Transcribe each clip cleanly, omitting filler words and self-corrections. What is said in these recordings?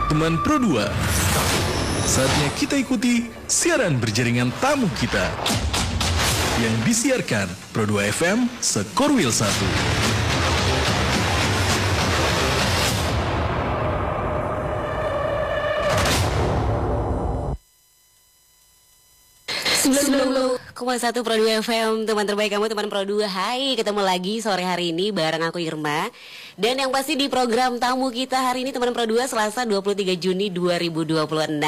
teman Pro 2. Saatnya kita ikuti siaran berjaringan tamu kita yang disiarkan Pro 2 FM Sekorwil 1. Satu Pro 2 FM, teman terbaik kamu, teman Pro 2. Hai, ketemu lagi sore hari ini bareng aku Irma. Dan yang pasti di program tamu kita hari ini teman Pro 2 Selasa 23 Juni 2026.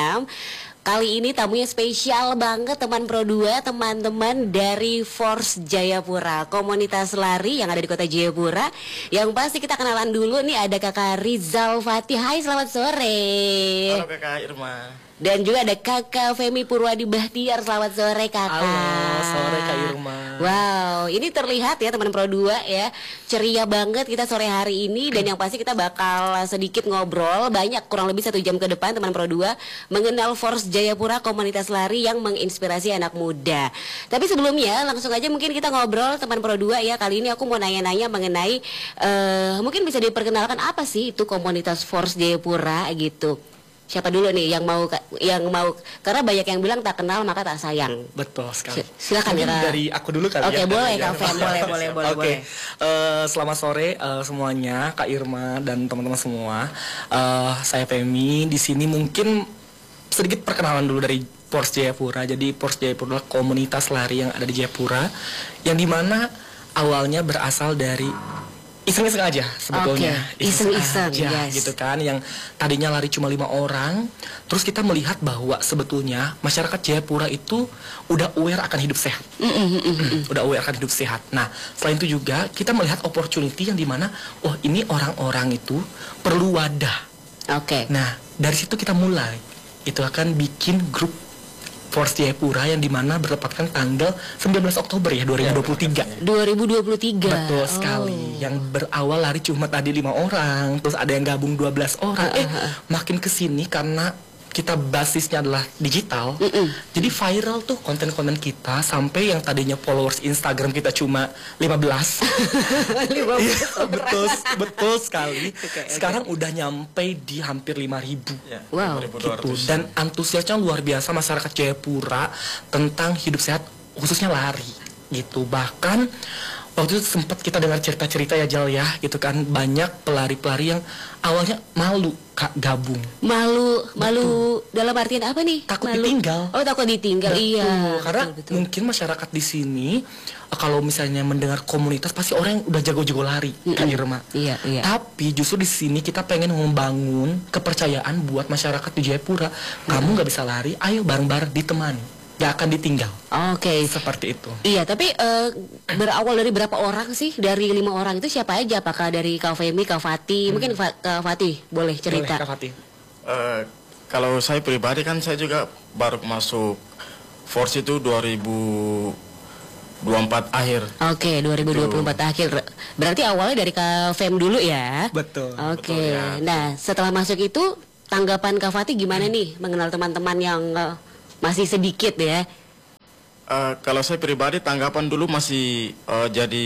Kali ini tamunya spesial banget teman Pro 2, teman-teman dari Force Jayapura, komunitas lari yang ada di kota Jayapura. Yang pasti kita kenalan dulu nih, ada Kakak Rizal Fatih. Hai, selamat sore. Halo Kakak Irma. Dan juga ada Kakak Femi Purwadi Bahtiar. Selamat sore Kakak. Halo, sore Kak Irma. Wow, ini terlihat ya teman Pro 2 ya, ceria banget kita sore hari ini. Dan yang pasti kita bakal sedikit ngobrol banyak, kurang lebih 1 jam ke depan teman Pro 2, mengenal Force Jayapura, komunitas lari yang menginspirasi anak muda. Tapi sebelumnya langsung aja mungkin kita ngobrol teman Pro 2 ya. Kali ini aku mau nanya-nanya mengenai mungkin bisa diperkenalkan apa sih itu komunitas Force Jayapura gitu. Siapa dulu nih yang mau karena banyak yang bilang tak kenal maka tak sayang. Betul sekali. Silakan ya. Dari aku dulu kali ya. Oke, boleh Kak Fem, boleh. Oke. Selamat sore semuanya, Kak Irma dan teman-teman semua. Saya Femi. Di sini mungkin sedikit perkenalan dulu dari Force Jayapura. Jadi Force Jayapura adalah komunitas lari yang ada di Jayapura, yang dimana awalnya berasal dari iseng-iseng aja sebetulnya. Iseng-iseng aja, yes. Gitu kan, yang tadinya lari cuma 5 orang. Terus kita melihat bahwa sebetulnya masyarakat Jayapura itu udah aware akan hidup sehat. Udah aware akan hidup sehat. Nah, selain itu juga kita melihat opportunity yang dimana, oh ini orang-orang itu perlu wadah. Oke. Nah, dari situ kita mulai. Itu akan bikin grup Force Jayapura yang dimana bertepatkan tanggal 19 Oktober ya 2023. 2023. Betul sekali. Yang berawal lari cuma tadi 5 orang, terus ada yang gabung 12 orang. Makin kesini karena kita basisnya adalah digital. Jadi viral tuh konten-konten kita, sampai yang tadinya followers Instagram kita cuma 15. 15 betul sekali. Sekarang udah nyampe di hampir 5.000. Wow. Gitu. Dan antusiasnya luar biasa masyarakat Jayapura tentang hidup sehat, khususnya lari gitu. Bahkan waktu itu sempat kita dengar cerita-cerita ya Jal ya, gitu kan, banyak pelari-pelari yang awalnya malu Kak gabung. Malu dalam artian apa nih? Takut malu. Ditinggal. Oh, takut ditinggal. Betul. Iya. Karena betul. Mungkin masyarakat di sini kalau misalnya mendengar komunitas pasti orang yang udah jago-jago lari, Kak Irma. Iya. Tapi justru di sini kita pengen membangun kepercayaan buat masyarakat di Jayapura. Kamu nggak bisa lari, ayo bareng-bareng ditemani. Gak akan ditinggal. Oke. Seperti itu. Iya, tapi berawal dari berapa orang sih? Dari 5 orang itu siapa aja? Apakah dari Kak Femi, Kak Fatih? Mungkin Kak Fatih boleh cerita. Boleh, Kak Fatih. Kalau saya pribadi kan saya juga baru masuk Force itu 2024 akhir. Oke, 2024 akhir. Berarti awalnya dari Kak Fem dulu ya? Betul. Oke. Betul, ya. Nah, setelah masuk itu tanggapan Kak Fatih gimana nih mengenal teman-teman yang masih sedikit ya? Kalau saya pribadi tanggapan dulu masih jadi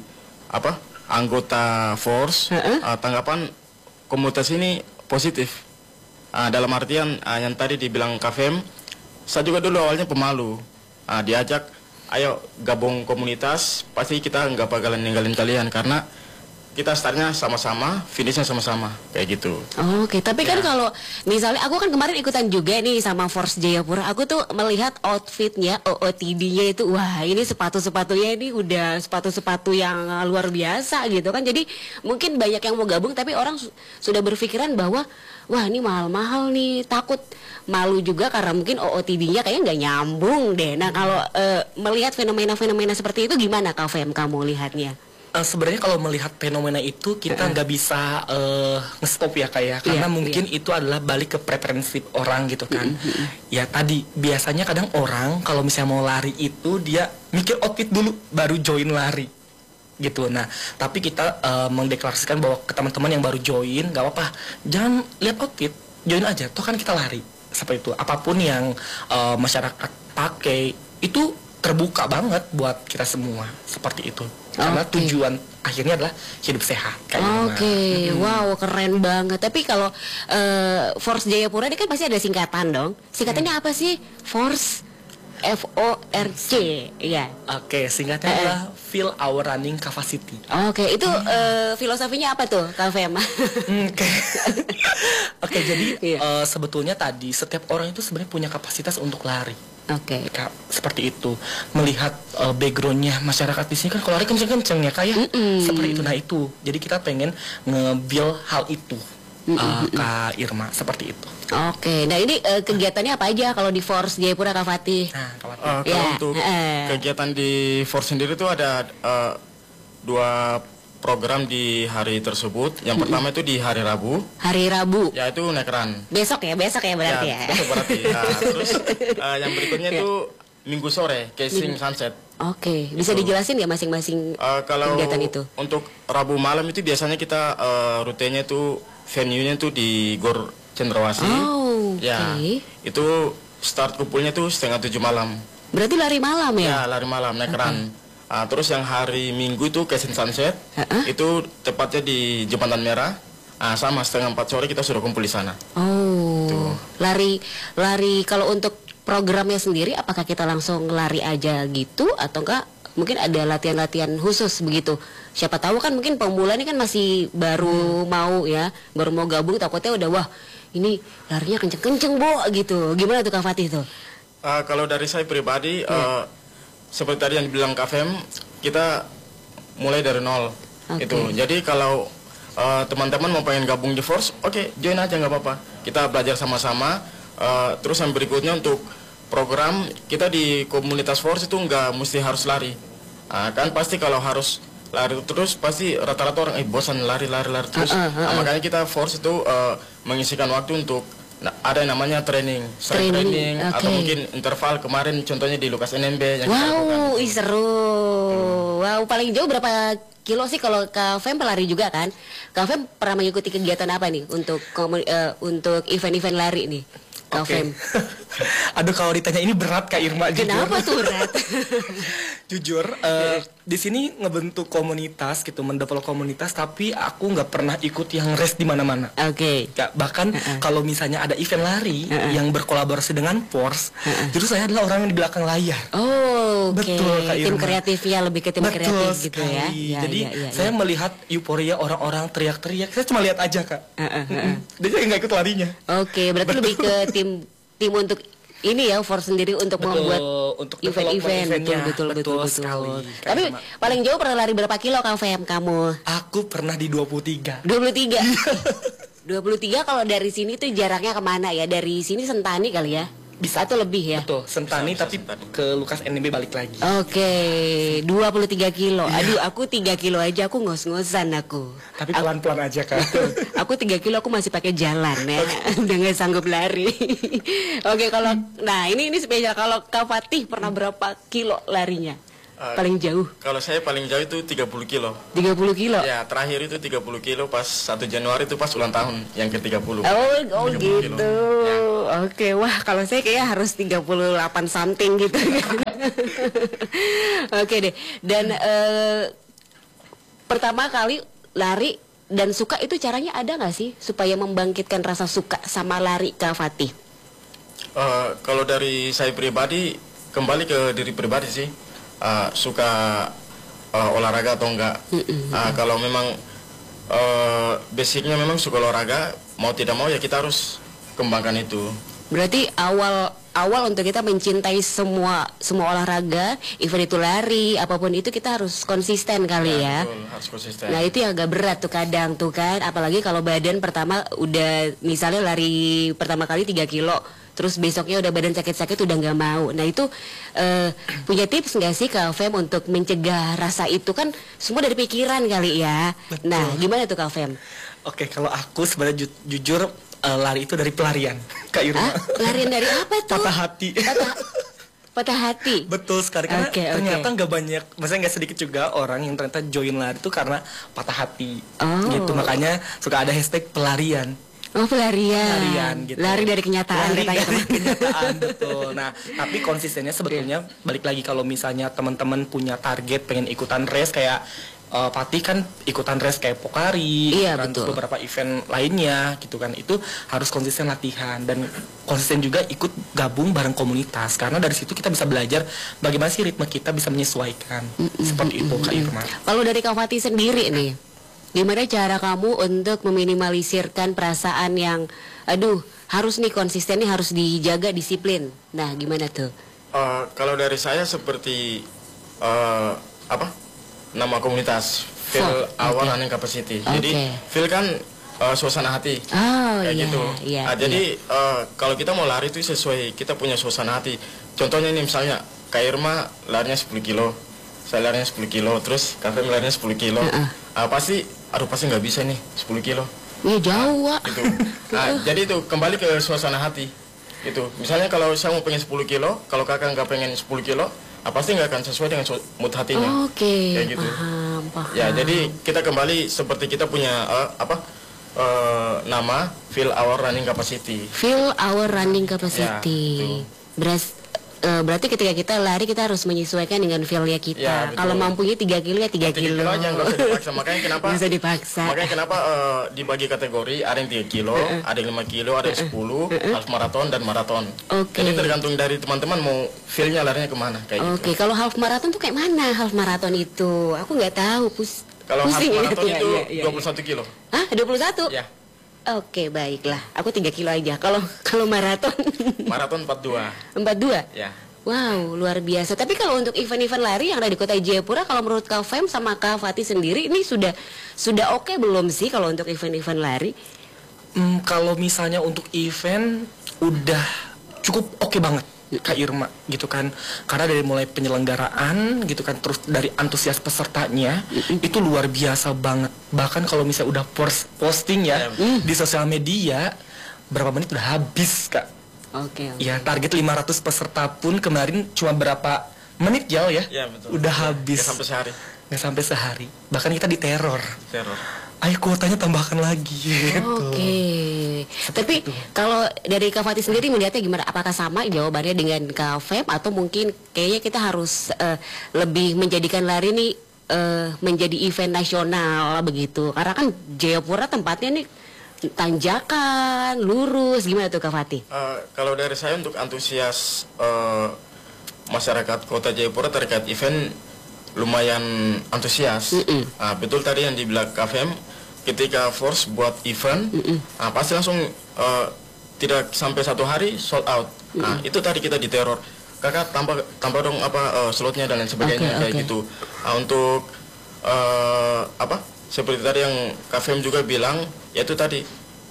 anggota Force. Tanggapan komunitas ini positif. Dalam artian yang tadi dibilang Kafem, saya juga dulu awalnya pemalu. Diajak, ayo gabung komunitas, pasti kita nggak bakalan ninggalin kalian karena kita startnya sama-sama, finishnya sama-sama, kayak gitu. Oke, tapi kan kalau misalnya aku kan kemarin ikutan juga nih sama Force Jayapura, aku tuh melihat outfitnya, OOTD-nya itu, wah ini sepatu-sepatunya ini udah sepatu-sepatu yang luar biasa gitu kan. Jadi mungkin banyak yang mau gabung, tapi orang sudah berpikiran bahwa wah ini mahal-mahal nih, takut malu juga karena mungkin OOTD-nya kayaknya nggak nyambung deh. Nah kalau melihat fenomena-fenomena seperti itu gimana Kak Fem kamu lihatnya? Sebenarnya kalau melihat fenomena itu kita nggak bisa nge-stop ya kayak, karena mungkin itu adalah balik ke preferensi orang gitu kan. Ya tadi biasanya kadang orang kalau misalnya mau lari itu dia mikir outfit dulu baru join lari gitu. Nah tapi kita mendeklarasikan bahwa ke teman-teman yang baru join nggak apa-apa, jangan lihat outfit, join aja, toh kan kita lari. Seperti itu, apapun yang masyarakat pakai itu terbuka banget buat kita semua, seperti itu. Karena tujuan akhirnya adalah hidup sehat. Oke, wow, keren banget. Tapi kalau Force Jayapura ini kan pasti ada singkatan dong. Singkatannya apa sih? Force FORC, ya. Oke, singkatnya adalah Feel Our Running Capacity. Oke, itu filosofinya apa tuh, Kak Fem? Oke, jadi sebetulnya tadi setiap orang itu sebenarnya punya kapasitas untuk lari. Oke. Seperti itu. Melihat backgroundnya masyarakat di sini kan kalau lari kenceng-kenceng ya kayak seperti itu. Nah itu. Jadi kita pengen nge-build hal itu. Kak Irma, seperti itu. Oke, nah ini kegiatannya apa aja kalau di Force Jayapura, Kak Fatih? Nah, kalau untuk kegiatan di Force sendiri itu ada 2 program di hari tersebut. Yang pertama itu di hari Rabu. Hari Rabu. Ya itu naik run. Besok ya berarti ya. Besok berarti. Terus yang berikutnya itu Minggu sore, Casing Sunset. Oke, bisa dijelasin ya masing-masing kegiatan itu? Untuk Rabu malam itu biasanya kita rutenya itu venue-nya itu di Gor Cendrawasih. Ya, itu start kumpulnya tuh 6:30 malam. Berarti lari malam ya? Ya, lari malam, naik run. Terus yang hari Minggu itu Casing Sunset, itu tepatnya di Jembatan Merah. Sama 3:30 sore kita sudah kumpul di sana. Tuh. Lari kalau untuk programnya sendiri, apakah kita langsung lari aja gitu atau enggak? Mungkin ada latihan-latihan khusus begitu. Siapa tahu kan mungkin pemula ini kan masih baru baru mau gabung, takutnya udah wah ini larinya kenceng-kenceng gitu. Gimana tuh Kak Fatih tuh? Kalau dari saya pribadi, seperti tadi yang dibilang Kak Fem, kita mulai dari nol. Itu. Jadi kalau teman-teman mau pengen gabung di Force, oke, join aja nggak apa-apa. Kita belajar sama-sama. Terus yang berikutnya untuk program kita di komunitas Force itu nggak mesti harus lari. Kan pasti kalau harus lari terus pasti rata-rata orang bosan lari terus. Makanya kita Force itu mengisikan waktu untuk ada yang namanya training atau mungkin interval. Kemarin contohnya di Lukas NMB yang kita lakukan. Seru. Wow, paling jauh berapa kilo sih kalau Kak Fem pelari juga kan? Kak Fem pernah mengikuti kegiatan apa nih untuk event-event lari nih? Kak Fem. Aduh, kalau ditanya ini berat Kak Irma. Kenapa tuh berat? Jujur, di sini ngebentuk komunitas gitu, mendevelop komunitas, tapi aku nggak pernah ikut yang race di mana-mana. Bahkan kalau misalnya ada event lari yang berkolaborasi dengan Force, justru saya adalah orang yang di belakang layar. Betul, Kak Irma. Tim kreatifnya lebih ke tim kreatif gitu ya. Jadi saya melihat euforia orang-orang teriak-teriak, saya cuma lihat aja Kak. Dia juga nggak ikut larinya. Berarti lebih ke tim untuk ini ya, Force sendiri untuk membuat event. Betul sekali. Tapi paling jauh pernah lari berapa kilo Kang Fem kamu? Aku pernah di 23. 23 kalau dari sini tuh jaraknya kemana ya? Dari sini Sentani kali ya? Bisa atau lebih ya? Betul, Sentani tapi ke Lukas NMB balik lagi. 23 kilo. Aduh, aku 3 kilo aja aku ngos-ngosan aku. Tapi pelan-pelan aja Kak. Aku 3 kilo aku masih pakai jalan ya. Udah gak sanggup lari. Kalau ini spesial. Kalau Kak Fatih pernah berapa kilo larinya? Paling jauh? Kalau saya paling jauh itu 30 kilo. 30 kilo? Ya, terakhir itu 30 kilo pas 1 Januari itu pas ulang tahun yang ke-30. Gitu. Ya. Wah kalau saya kayaknya harus 38 something gitu. Deh. Dan pertama kali lari dan suka itu caranya ada nggak sih supaya membangkitkan rasa suka sama lari Kak Fatih? Kalau dari saya pribadi, kembali ke diri pribadi sih. Suka olahraga atau enggak. Kalau memang basicnya memang suka olahraga, mau tidak mau ya kita harus kembangkan itu. Berarti awal untuk kita mencintai semua olahraga, event itu lari, apapun itu kita harus konsisten kali ya. Betul, harus konsisten. Nah itu yang agak berat tuh kadang tuh kan, apalagi kalau badan pertama udah misalnya lari pertama kali 3 kilo, terus besoknya udah badan sakit-sakit udah nggak mau. Nah itu punya tips nggak sih Kak Fem untuk mencegah rasa itu? Kan semua dari pikiran kali ya. Betul. Nah gimana tuh Kak Fem? Kalau aku sebenarnya jujur lari itu dari pelarian Kak Irma. Pelarian dari apa tuh? Patah hati. Patah hati. Betul sekali, karena ternyata nggak banyak, maksudnya nggak sedikit juga orang yang ternyata join lari itu karena patah hati. Gitu, makanya suka ada hashtag pelarian. Oh, pelarian. Pelarian gitu. Lari dari kenyataan Lari katanya. dari kenyataan, betul. Nah, tapi konsistennya sebetulnya balik lagi kalau misalnya teman-teman punya target pengen ikutan race kayak Fatih kan ikutan race kayak Pokari, Iya, dan betul. beberapa event lainnya gitu kan. Itu harus konsisten latihan dan konsisten juga ikut gabung bareng komunitas karena dari situ kita bisa belajar bagaimana sih ritme kita bisa menyesuaikan. Seperti itu Kak Irma. Kalau dari Kak Fatih sendiri nih, gimana cara kamu untuk meminimalisirkan perasaan yang, aduh, harus nih konsisten nih, harus dijaga disiplin. Nah, gimana tuh? Kalau dari saya seperti apa? Nama komunitas Feel Oke. Our Running Capacity. Jadi Oke. feel kan suasana hati. Oh, Kayak iya, gitu. iya, Jadi kalau kita mau lari itu sesuai kita punya suasana hati. Contohnya ini misalnya Kak Irma larinya 10 kilo, saya larinya 10 kilo, terus Kak Fem larinya 10 kilo. Pasti nggak bisa nih 10 kilo. Ya jauh, Wak. Gitu. Jadi itu kembali ke suasana hati. Gitu. Misalnya kalau saya mau pengen 10 kilo, kalau kakak nggak pengen 10 kilo, pasti nggak akan sesuai dengan mood hatinya. Oke, Kayak gitu. paham. Ya, jadi kita kembali seperti kita punya nama Feel Our Running Capacity. Feel our running capacity. Ya, Berarti ketika kita lari kita harus menyesuaikan dengan feel-nya kita. Ya, betul. Kalau mampunya 3 kilo ya 3 3 kilo. kilo aja nggak usah dipaksa. Makanya kenapa? Nggak usah dipaksa. Makanya kenapa dibagi kategori, ada yang 3 kilo, ada yang 5 kilo, ada yang 10, half marathon dan maraton. Oke. Jadi tergantung dari teman-teman mau feel-nya larinya kemana kayak gitu. Oke, kalau half marathon tuh kayak mana half marathon itu? Aku nggak tahu. Kalau half pusing marathon ya, itu ya, ya, 21 kilo. Hah, 21? Ya. Oke, baiklah. Aku 3 kilo aja. Kalau maraton Maraton 42. 42? Ya. Wow, luar biasa. Tapi kalau untuk event-event lari yang ada di Kota Jayapura, kalau menurut Kak Fem sama Kak Fatih sendiri, ini sudah oke belum sih kalau untuk event-event lari? Kalau misalnya untuk event udah cukup oke banget Kak Irma gitu kan, karena dari mulai penyelenggaraan gitu kan, terus dari antusias pesertanya itu luar biasa banget. Bahkan kalau misalnya udah posting ya di sosial media, berapa menit udah habis Kak. Oke. Ya target 500 peserta pun kemarin cuma berapa menit jauh ya, Ya, betul. udah Ya, habis. nggak sampai sehari. Nggak sampai sehari, bahkan kita diteror. Teror. Ayo kuotanya tambahkan lagi gitu. Oke. Tapi kalau dari Kak Fatih sendiri melihatnya gimana? Apakah sama jawabannya dengan Kak Fem atau mungkin kayaknya kita harus lebih menjadikan lari ini menjadi event nasional begitu? Karena kan Jayapura tempatnya nih tanjakan, lurus, gimana tuh Kak Fatih? Kalau dari saya untuk antusias masyarakat Kota Jayapura terkait event lumayan antusias. Betul tadi yang dibilang KFM, ketika force buat event, pasti langsung tidak sampai 1 hari sold out. Itu tadi kita diteror. Kakak tambah dong slotnya dan lain sebagainya kayak gitu. Untuk seperti tadi yang KFM juga bilang, yaitu tadi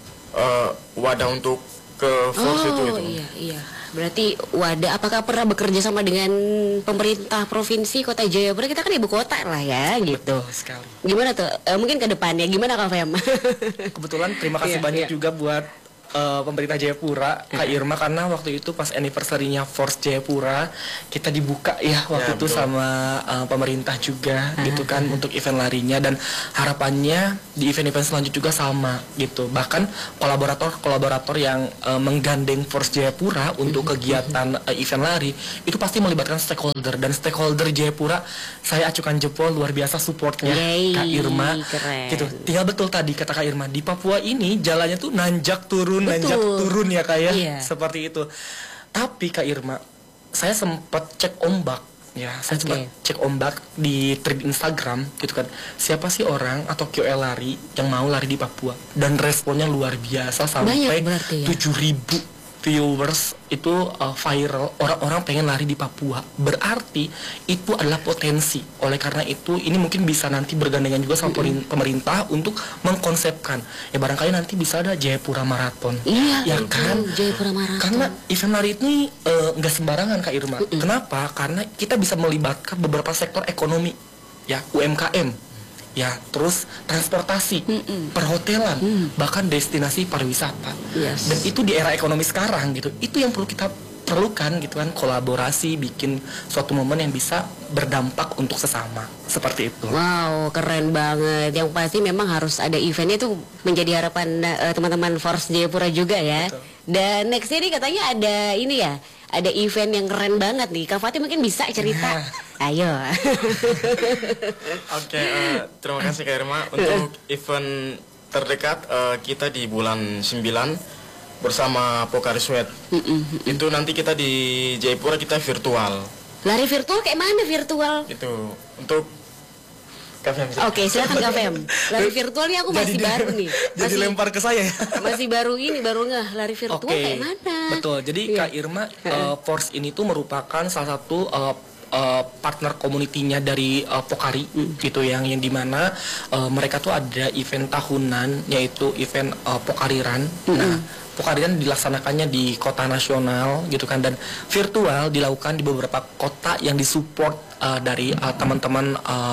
wadah untuk ke force itu. Iya. Berarti wadah, apakah pernah bekerja sama dengan pemerintah provinsi Kota Jayapura? Kita kan ibu kota lah ya, gitu. Betul sekali. Gimana tuh? Mungkin ke depannya gimana Kak Fem? Kebetulan terima kasih Iya, banyak iya. juga buat pemerintah Jayapura, Kak Irma, karena waktu itu pas anniversary-nya Force Jayapura kita dibuka ya waktu Ya, itu betul. sama pemerintah juga gitu kan untuk event larinya, dan harapannya di event-event selanjutnya juga sama gitu. Bahkan kolaborator yang menggandeng Force Jayapura untuk kegiatan event lari itu pasti melibatkan stakeholder, dan stakeholder Jayapura saya acukan jempol, luar biasa supportnya Yeay, Kak Irma keren. gitu. Tinggal betul tadi kata Kak Irma, di Papua ini jalannya tuh nanjak turun ya Kak ya, Iya. seperti itu. Tapi Kak Irma, saya sempat cek ombak ya, saya sempat cek ombak di thread Instagram gitu kan, siapa sih orang atau KOL lari yang mau lari di Papua, dan responnya luar biasa sampai Banyak berarti ya? 7.000 viewers itu viral, orang-orang pengen lari di Papua. Berarti itu adalah potensi. Oleh karena itu ini mungkin bisa nanti bergandengan juga sama pemerintah untuk mengkonsepkan, ya barangkali nanti bisa ada Jayapura Marathon. Iya, Ya betul, kan? Jayapura Marathon. Karena event lari ini nggak sembarangan Kak Irma. Kenapa? Karena kita bisa melibatkan beberapa sektor ekonomi, ya UMKM, ya terus transportasi, perhotelan, bahkan destinasi pariwisata. Yes. Dan itu di era ekonomi sekarang gitu, itu yang perlu kita perlukan gitu kan, kolaborasi, bikin suatu momen yang bisa berdampak untuk sesama, seperti itu. Wow, keren banget. Yang pasti memang harus ada eventnya, itu menjadi harapan teman-teman Force Jayapura juga ya. Betul. Dan next ini katanya ada ini ya, ada event yang keren banget nih. Kak Fatih mungkin bisa cerita. Ayo. Oke, terima kasih Kak Irma. Untuk event terdekat kita di bulan 9 bersama Pokari Sweat. Itu nanti kita di Jayapura kita virtual. Lari virtual kayak mana virtual? Itu untuk KFM. Oke, silakan Kak Fem. Lari virtual nih aku masih baru nih. Jadi lempar ke saya ya. Masih baru ngeh lari virtual kayak mana? Betul. Jadi Kak Irma, Force ini tuh merupakan salah satu partner community-nya dari Pokari gitu, yang dimana mereka tuh ada event tahunan, yaitu event Pokari Run. Nah, Pokari Run dilaksanakannya di kota nasional gitu kan, dan virtual dilakukan di beberapa kota yang disupport dari teman-teman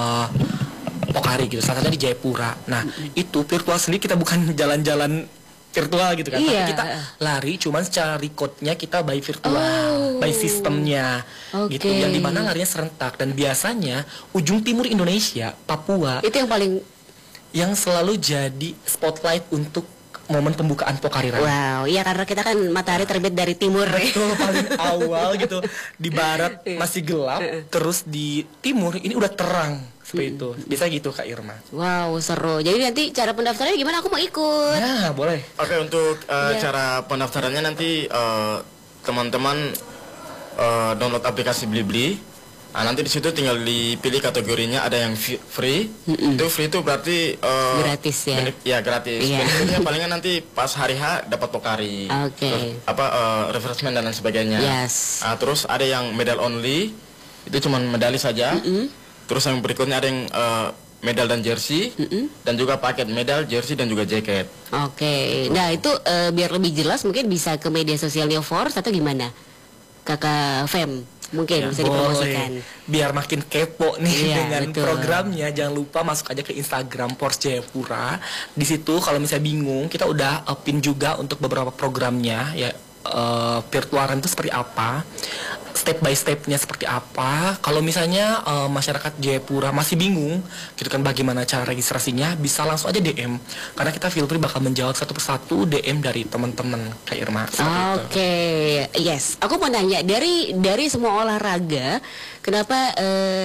Pokari gitu, salah satunya di Jayapura. Nah, itu virtual sendiri kita bukan jalan-jalan virtual gitu kan, Iya. tapi kita lari cuman secara record-nya kita by virtual, by sistemnya gitu, yang dimana larinya serentak, dan biasanya ujung timur Indonesia, Papua, Itu yang paling yang selalu jadi spotlight untuk momen pembukaan Pokari Run. wow, iya karena kita kan matahari terbit dari timur. Betul, paling awal gitu, di barat masih gelap, terus di timur ini udah terang. Seperti itu, bisa gitu Kak Irma. Wow, seru. Jadi nanti cara pendaftarannya gimana? Aku mau ikut. Nah, boleh. Oke, untuk cara pendaftarannya nanti teman-teman download aplikasi Blibli. Nah, nanti di situ tinggal dipilih kategorinya, ada yang free. Itu free itu berarti Gratis ya? Ya gratis. Iya. Benefitnya palingan nanti pas hari H dapat Pokari. Oke. Refreshment dan lain sebagainya. Yes. Nah, terus ada yang medal only, itu cuma medali saja. Terus yang berikutnya ada yang medal dan jersey, dan juga paket medal, jersey dan juga jaket. Oke. Nah, itu biar lebih jelas mungkin bisa ke media sosialnya Force atau gimana? Kakak Fem mungkin bisa dipromosikan. Boleh. Biar makin kepo nih Iya, dengan betul. programnya, jangan lupa masuk aja ke Instagram Force Jayapura. Di situ kalau misalnya bingung, kita udah pin juga untuk beberapa programnya ya, virtual run itu seperti apa, step by stepnya seperti apa. Kalau misalnya masyarakat Jayapura masih bingung gitu kan bagaimana cara registrasinya, bisa langsung aja DM, karena kita filter bakal menjawab satu persatu DM dari teman-teman Kak Irma. Oke, yes. Aku mau nanya dari semua olahraga, kenapa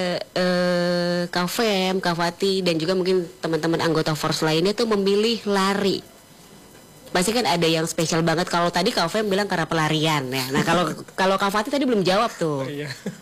Kak Fem, Kak Fatih dan juga mungkin teman-teman anggota Force lainnya tuh memilih lari? Pasti kan ada yang spesial banget. Kalau tadi Kak Fem bilang karena pelarian ya. Nah, kalau Kak Fatih tadi belum jawab tuh.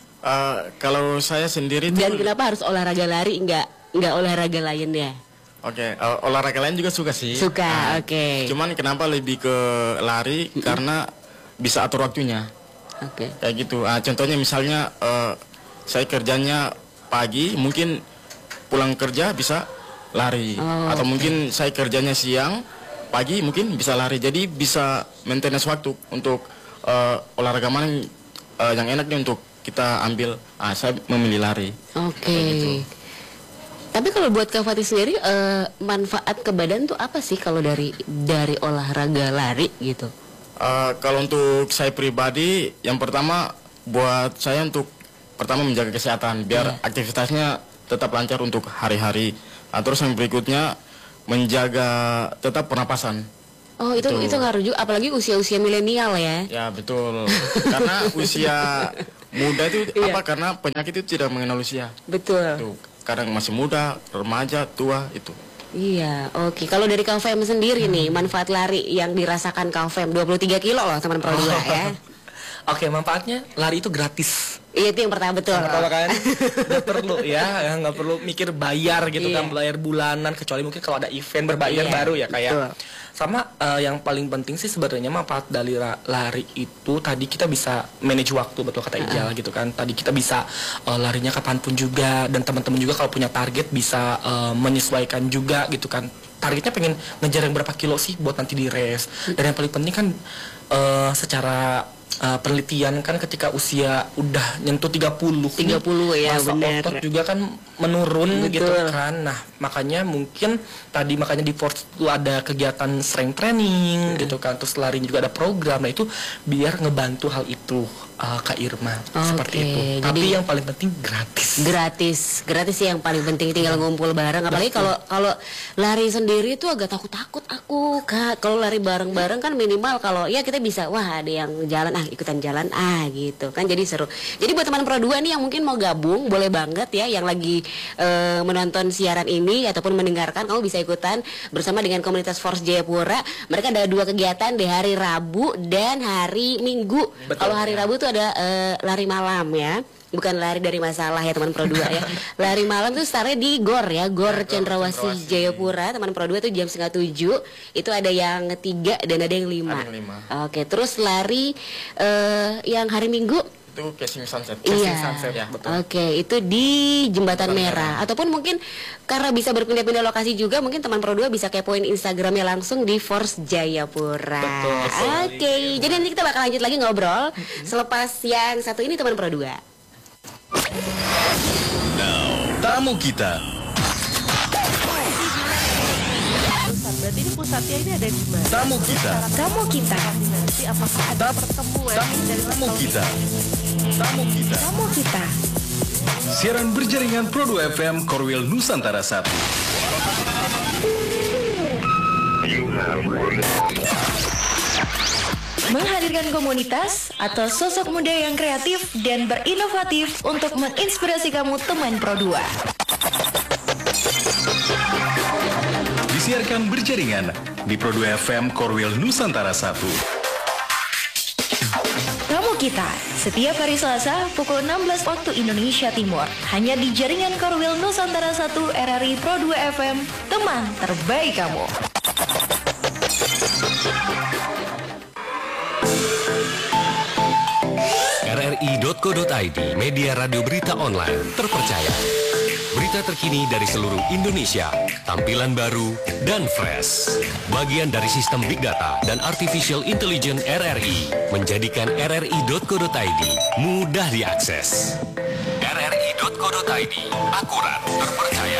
Kalau saya sendiri Dan tuh, kenapa harus olahraga lari, nggak olahraga lainnya? oke, olahraga lain juga suka sih. Suka, oke. Cuman kenapa lebih ke lari, karena bisa atur waktunya. Oke. Kayak gitu. Contohnya misalnya saya kerjanya pagi, mungkin pulang kerja bisa lari. Atau mungkin saya kerjanya siang, pagi mungkin bisa lari. Jadi bisa maintenance waktu untuk olahraga mana yang enak nih untuk kita ambil. Saya memilih lari. Oke. Gitu. Tapi kalau buat Kak Fatih sendiri, manfaat ke badan tuh apa sih kalau dari olahraga lari gitu? Kalau untuk saya pribadi, yang pertama buat saya untuk pertama menjaga kesehatan, biar aktivitasnya tetap lancar untuk hari-hari. Terus yang berikutnya menjaga tetap pernapasan. Oh, itu ngaruh juga, apalagi usia-usia milenial ya. Ya betul. Karena usia muda itu karena penyakit itu tidak mengenal usia. Betul. Tuh, kadang masih muda, remaja, tua itu. Iya, oke. Kalau dari Kak Fem sendiri nih, manfaat lari yang dirasakan Kak Fem 23 kilo loh teman Pro 2 ya. Oke, manfaatnya lari itu gratis. Iya, itu yang pertama, betul. Pertama kan nggak perlu nggak perlu mikir bayar gitu kan, bayar bulanan, kecuali mungkin kalau ada event berbayar baru ya kayak. Betul. Sama yang paling penting sih sebenarnya manfaat dari lari itu tadi kita bisa manage waktu, betul kata Ijal gitu kan. Tadi kita bisa larinya kapanpun juga, dan teman-teman juga kalau punya target bisa menyesuaikan juga gitu kan. Targetnya pengen ngejar yang berapa kilo sih buat nanti di race. Dan yang paling penting kan secara penelitian kan ketika usia udah nyentuh 30 ya, masa benar. otot juga kan menurun Betul. gitu kan. Nah, makanya mungkin makanya di Force itu ada kegiatan strength training gitu kan, terus lari juga ada program. Nah, itu biar ngebantu hal itu Kak Irma seperti itu. Tapi yang paling penting gratis sih yang paling penting, tinggal ngumpul bareng. Apalagi kalau lari sendiri itu agak takut aku Kak. Kalau lari bareng-bareng kan minimal kalau ya kita bisa ada yang jalan ikutan jalan gitu kan, jadi seru. Jadi buat teman Pro 2 nih yang mungkin mau gabung, boleh banget ya, yang lagi menonton siaran ini ataupun mendengarkan, kamu bisa ikutan bersama dengan komunitas Force Jayapura. Mereka ada 2 kegiatan di hari Rabu dan hari Minggu. Kalau hari Rabu tuh ada lari malam ya, bukan lari dari masalah ya teman Pro 2 ya. Lari malam tuh startnya di GOR ya, GOR Cendrawasih Jayapura. Teman Pro 2 tuh jam 6:30. Itu ada yang 3 dan ada yang 5. Oke, terus lari yang hari Minggu itu Casing Sunset. Iya. Betul. Oke, itu di Jembatan Merah. Ataupun mungkin karena bisa berpindah-pindah lokasi juga, mungkin teman Pro 2 bisa kepoin Instagramnya langsung di Force Jayapura. Oke, jadi nanti kita bakal lanjut lagi ngobrol selepas yang satu ini teman Pro 2. Tamu kita. Berarti ini pusatnya ini ada di mana? Tamu kita. Nanti apakah ada pertemuan dari Tamu kita. Tamu kita. Siaran berjaringan Pro 2 FM Korwil Nusantara 1. Menghadirkan komunitas atau sosok muda yang kreatif dan berinovatif untuk menginspirasi kamu teman Pro 2. Disiarkan berjaringan di Pro 2 FM Korwil Nusantara 1. Tamu kita, setiap hari Selasa pukul 16 waktu Indonesia Timur. Hanya di jaringan Korwil Nusantara 1 RRI Pro 2 FM, teman terbaik kamu. RRI.co.id, media radio berita online terpercaya. Berita terkini dari seluruh Indonesia, tampilan baru dan fresh. Bagian dari sistem Big Data dan Artificial Intelligence RRI, menjadikan RRI.co.id mudah diakses. RRI.co.id, akurat, terpercaya.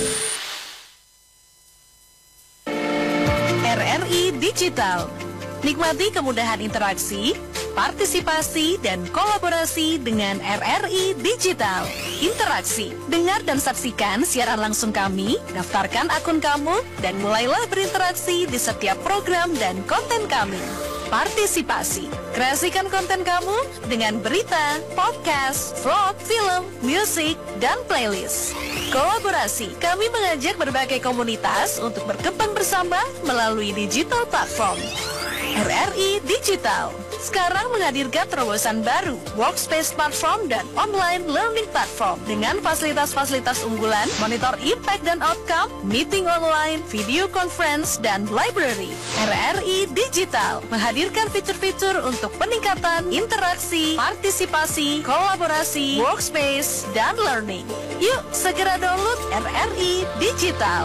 RRI Digital. Nikmati kemudahan interaksi, partisipasi, dan kolaborasi dengan RRI Digital. Interaksi, dengar dan saksikan siaran langsung kami, daftarkan akun kamu, dan mulailah berinteraksi di setiap program dan konten kami. Partisipasi, kreasikan konten kamu dengan berita, podcast, vlog, film, musik, dan playlist. Kolaborasi, kami mengajak berbagai komunitas untuk berkembang bersama melalui digital platform. RRI Digital sekarang menghadirkan terobosan baru, workspace platform dan online learning platform dengan fasilitas-fasilitas unggulan, monitor impact dan outcome, meeting online, video conference, dan library. RRI Digital menghadirkan fitur-fitur untuk peningkatan interaksi, partisipasi, kolaborasi, workspace, dan learning. Yuk segera download RRI Digital.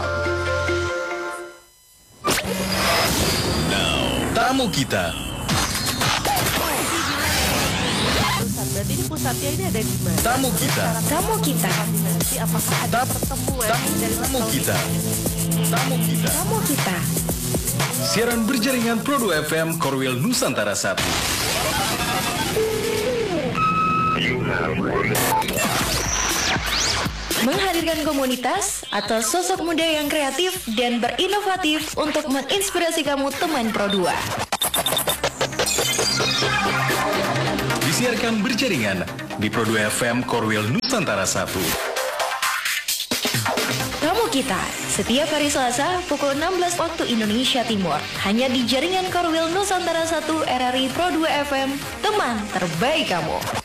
Tamu kita. Berarti ini pusatnya ini ada di mana? Tamu kita. Nanti apakah ada pertemuan dari Tamu kita. Siaran berjaringan Pro 2 FM Korwil Nusantara 1. Menghadirkan komunitas atau sosok muda yang kreatif dan berinovatif untuk menginspirasi kamu teman Pro 2. Disiarkan berjaringan di Pro 2 FM Korwil Nusantara 1. Tamu kita, setiap hari Selasa pukul 16 waktu Indonesia Timur. Hanya di jaringan Korwil Nusantara 1 RRI Pro 2 FM, teman terbaik kamu.